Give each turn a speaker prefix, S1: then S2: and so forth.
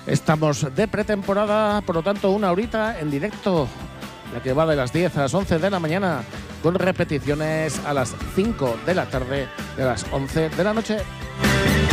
S1: Estamos de pretemporada, por lo tanto, una horita en directo, la que va de las 10 a las 11 de la mañana, con repeticiones a las 5 de la tarde, de las 11 de la noche.